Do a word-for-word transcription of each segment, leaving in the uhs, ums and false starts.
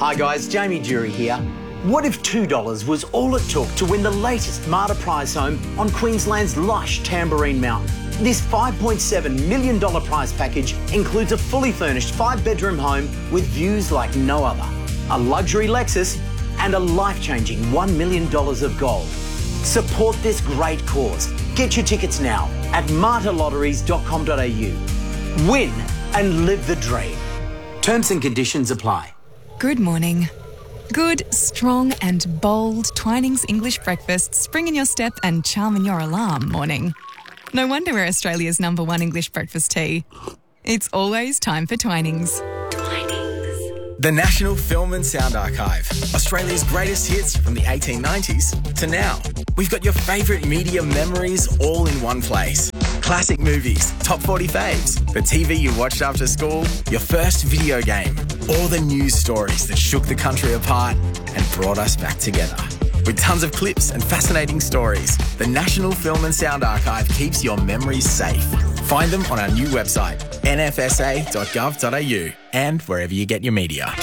Hi guys, Jamie Jury here. What if two dollars was all it took to win the latest Marta prize home on Queensland's lush Tamborine Mountain? This five point seven million dollars prize package includes a fully furnished five-bedroom home with views like no other, a luxury Lexus and a life-changing one million dollars of gold. Support this great cause. Get your tickets now at marta lotteries dot com dot a u. Win and live the dream. Terms and conditions apply. Good morning. Good, strong and bold Twinings English breakfast spring in your step and charm in your alarm morning. No wonder we're Australia's number one English breakfast tea. It's always time for Twinings. Twinings. The National Film and Sound Archive. Australia's greatest hits from the eighteen nineties to now. We've got your favourite media memories all in one place. Classic movies, top forty faves, the T V you watched after school, your first video game, all the news stories that shook the country apart and brought us back together. With tons of clips and fascinating stories, the National Film and Sound Archive keeps your memories safe. Find them on our new website, n f s a dot gov dot a u, and wherever you get your media.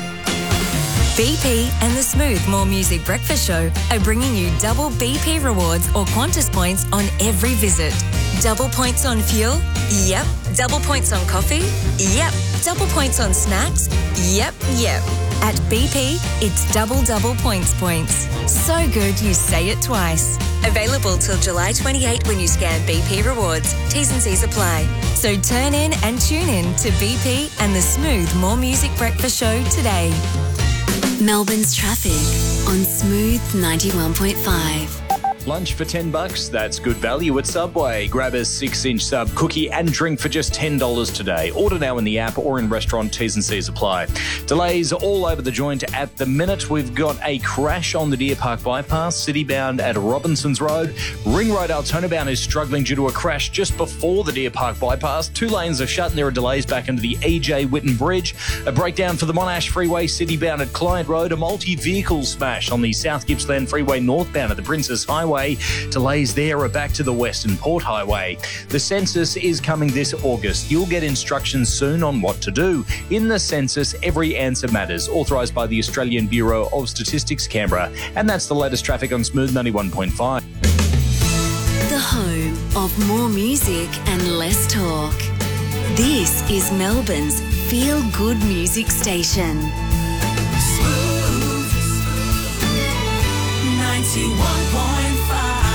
B P and the Smooth More Music Breakfast Show are bringing you double B P rewards or Qantas points on every visit. Double points on fuel? Yep. Double points on coffee? Yep. Double points on snacks? Yep, yep. At B P, it's double double points points. So good you say it twice. Available till July twenty-eighth when you scan B P Rewards. T's and C's apply. So turn in and tune in to B P and the Smooth More Music Breakfast Show today. Melbourne's traffic on Smooth ninety-one point five. Lunch for ten bucks, that's good value at Subway. Grab a six-inch sub cookie and drink for just ten dollars today. Order now in the app or in restaurant. T's and C's apply. Delays all over the joint at the minute. We've got a crash on the Deer Park bypass, city-bound at Robinsons Road. Ring Road Altona-bound is struggling due to a crash just before the Deer Park bypass. Two lanes are shut and there are delays back into the E J Whitten Bridge. A breakdown for the Monash Freeway, city-bound at Client Road. A multi-vehicle smash on the South Gippsland Freeway northbound at the Princess Highway. Delays there are back to the Western Port Highway. The census is coming this August. You'll get instructions soon on what to do. In the census, every answer matters. Authorised by the Australian Bureau of Statistics, Canberra. And that's the latest traffic on Smooth ninety-one point five. The home of more music and less talk. This is Melbourne's feel-good music station. Smooth ninety-one point five.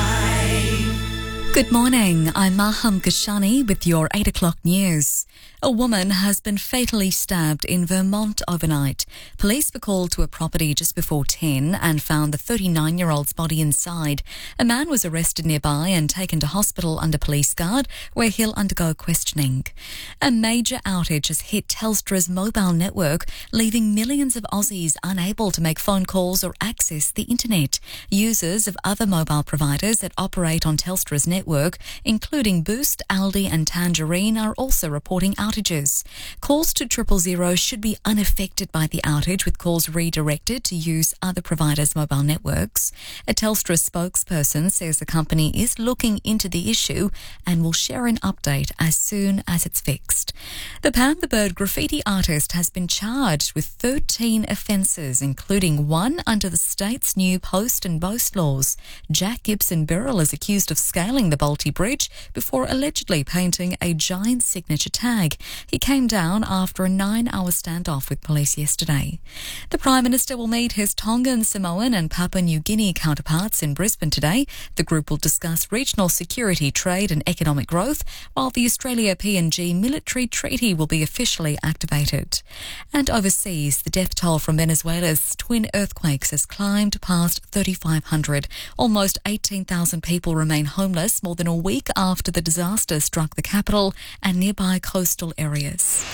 Good morning, I'm Maham Kashani with your eight o'clock news. A woman has been fatally stabbed in Vermont overnight. Police were called to a property just before ten and found the thirty-nine-year-old's body inside. A man was arrested nearby and taken to hospital under police guard, where he'll undergo questioning. A major outage has hit Telstra's mobile network, leaving millions of Aussies unable to make phone calls or access the internet. Users of other mobile providers that operate on Telstra's network, including Boost, Aldi and Tangerine, are also reporting outages. Calls to triple zero should be unaffected by the outage, with calls redirected to use other providers' mobile networks. A Telstra spokesperson says the company is looking into the issue and will share an update as soon as it's fixed. The Pam the Bird graffiti artist has been charged with thirteen offences, including one under the state's new post and boast laws. Jack Gibson Birrell is accused of scaling the Bolte Bridge before allegedly painting a giant signature tag. He came down after a nine-hour standoff with police yesterday. The Prime Minister will meet his Tongan, Samoan and Papua New Guinea counterparts in Brisbane today. The group will discuss regional security, trade and economic growth, while the Australia-P N G military treaty will be officially activated. And overseas, the death toll from Venezuela's twin earthquakes has climbed past thirty-five hundred. Almost eighteen thousand people remain homeless more than a week after the disaster struck the capital and nearby coastal areas.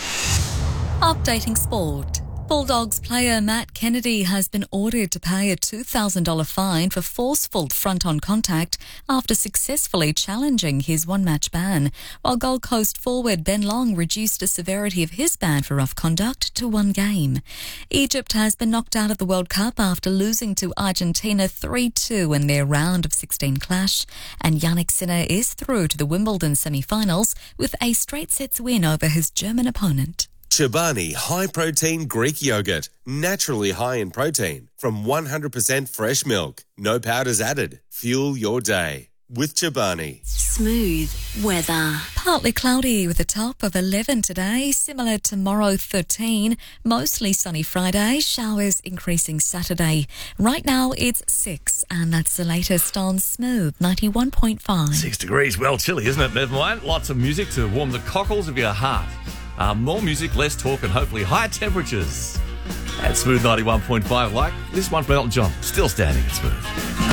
Updating sport. Bulldogs player Matt Kennedy has been ordered to pay a two thousand dollars fine for forceful front-on contact after successfully challenging his one-match ban, while Gold Coast forward Ben Long reduced the severity of his ban for rough conduct to one game. Egypt has been knocked out of the World Cup after losing to Argentina three two in their round of sixteen clash, and Yannick Sinner is through to the Wimbledon semi-finals with a straight sets win over his German opponent. Chobani High Protein Greek Yogurt. Naturally high in protein from one hundred percent fresh milk. No powders added. Fuel your day with Chobani. Smooth weather. Partly cloudy with a top of eleven today, similar tomorrow thirteen, mostly sunny Friday, showers increasing Saturday. Right now it's six, and that's the latest on Smooth ninety-one point five. Six degrees, well chilly, isn't it? Never mind. Lots of music to warm the cockles of your heart. Uh, more music, less talk, and hopefully higher temperatures. At Smooth ninety-one point five, like this one from Elton John, still standing at Smooth.